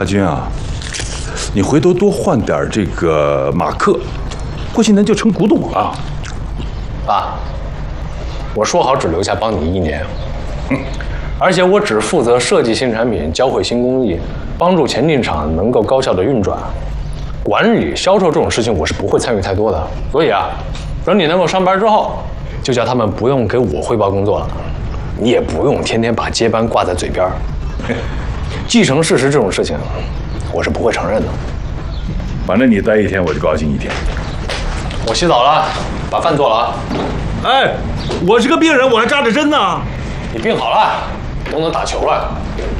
阿军啊，你回头多换点这个马克，过些年就成古董了。 爸，我说好只留下帮你1年，而且我只负责设计新产品、教会新工艺，帮助前进厂能够高效的运转。管理、销售这种事情我是不会参与太多的。所以啊，等你能够上班之后，就叫他们不用给我汇报工作了，你也不用天天把接班挂在嘴边。继承事实这种事情，我是不会承认的。 反正你待1天，我就高兴1天。 我洗澡了，把饭做了啊。 哎，我是个病人，我还扎着针呢。 你病好了，都能打球了。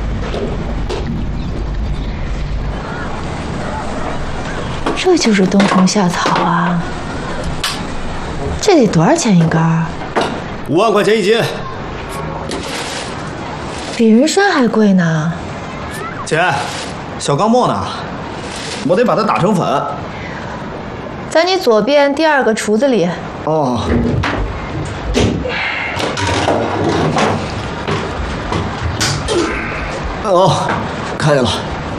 这就是冬虫夏草啊！这得多少钱一根 ？5万块钱1斤， 比人参还贵呢。 姐，小钢沫呢？我得把它打成粉。 在你左边第2个橱子里。 哦。哦，看见了。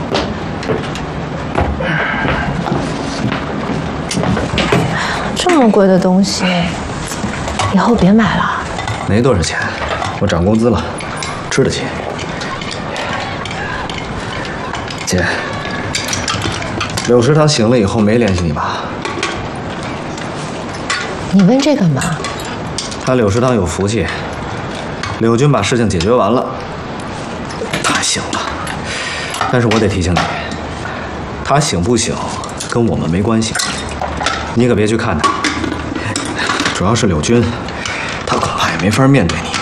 这么贵的东西，以后别买了。 没多少钱，我涨工资了，吃得起。姐，柳石堂醒了以后没联系你吧？ 你问这干嘛？ 他柳石堂有福气，柳军把事情解决完了，他醒了。但是我得提醒你，他醒不醒跟我们没关系，你可别去看他。主要是柳军，他恐怕也没法面对你。